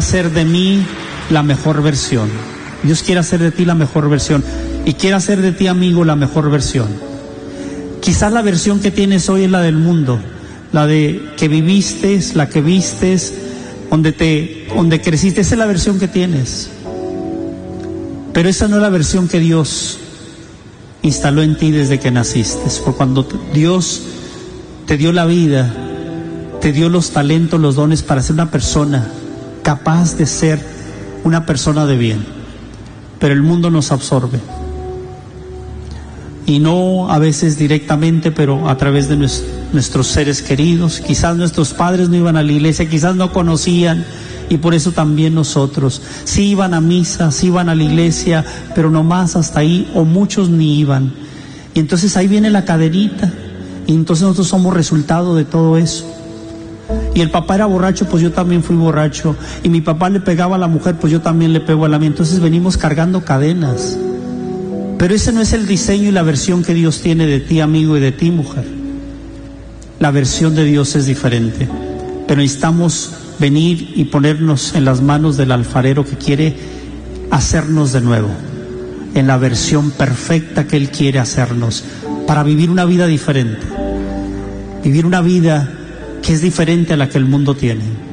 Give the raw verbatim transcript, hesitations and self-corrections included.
hacer de mí la mejor versión. Dios quiere hacer de ti la mejor versión. Y quiere hacer de ti, amigo, la mejor versión. Quizás la versión que tienes hoy es la del mundo, la de que viviste, la que vistes, donde te, donde creciste. Esa es la versión que tienes. Pero esa no es la versión que Dios instaló en ti desde que naciste. Por cuando Dios te dio la vida, te dio los talentos, los dones para ser una persona capaz de ser una persona de bien. Pero el mundo nos absorbe. Y no a veces directamente, pero a través de nuestro, nuestros seres queridos. Quizás nuestros padres no iban a la iglesia, quizás no conocían, y por eso también nosotros. Sí iban a misa, sí iban a la iglesia, pero no más hasta ahí, o muchos ni iban. Y entonces ahí viene la cadenita, y entonces nosotros somos resultado de todo eso. Y el papá era borracho, pues yo también fui borracho. Y mi papá le pegaba a la mujer, pues yo también le pego a la mía. Entonces venimos cargando cadenas. Pero ese no es el diseño y la versión que Dios tiene de ti, amigo, y de ti, mujer. La versión de Dios es diferente. Pero necesitamos venir y ponernos en las manos del alfarero que quiere hacernos de nuevo, en la versión perfecta que Él quiere hacernos, para vivir una vida diferente. Vivir una vida que es diferente a la que el mundo tiene.